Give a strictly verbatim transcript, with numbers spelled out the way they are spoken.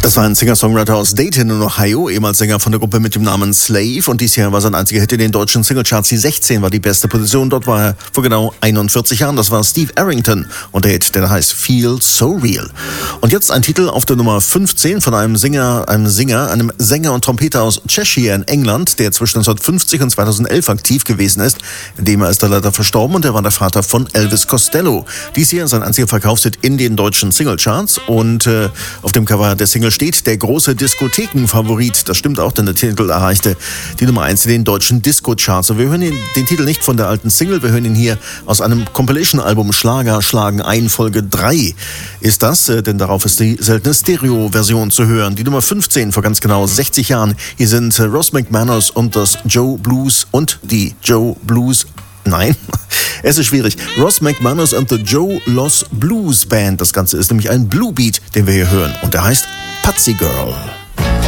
Das war ein Singer-Songwriter aus Dayton in Ohio, ehemals Sänger von der Gruppe mit dem Namen Slave. Und dies Jahr war sein einziger Hit in den deutschen Singlecharts. Die sechzehn war die beste Position. Dort war er vor genau einundvierzig Jahren. Das war Steve Arrington. Und der Hit, der heißt Feel So Real. Und jetzt ein Titel auf der Nummer fünfzehn von einem Singer, einem Singer, einem Sänger und Trompeter aus Cheshire in England, der zwischen neunzehnhundertfünfzig und zweitausendelf aktiv gewesen ist. In dem er ist er leider verstorben und er war der Vater von Elvis Costello. Dies Jahr sein einziger Verkaufshit in den deutschen Singlecharts. Und äh, auf dem Cover der Single steht der große Diskothekenfavorit. Das stimmt auch, denn der Titel erreichte die Nummer eins in den deutschen Disco-Charts. Und wir hören den, den Titel nicht von der alten Single, wir hören ihn hier aus einem Compilation-Album Schlager schlagen ein, Folge drei ist das, äh, denn darauf ist die seltene Stereo-Version zu hören. Die Nummer fünfzehn vor ganz genau sechzig Jahren. Hier sind äh, Ross McManus und das Joe Blues und die Joe Blues Nein, es ist schwierig. Ross McManus and the Joe Loss Blues Band. Das Ganze ist nämlich ein Blue Beat, den wir hier hören. Und der heißt Patsy Girl.